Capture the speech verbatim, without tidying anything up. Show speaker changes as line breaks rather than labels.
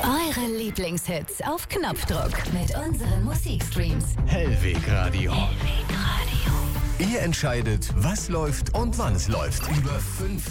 Eure Lieblingshits auf Knopfdruck mit unseren Musikstreams.
Hellweg Radio.
Hellweg Radio.
Ihr entscheidet, was läuft und wann es läuft. Über fünf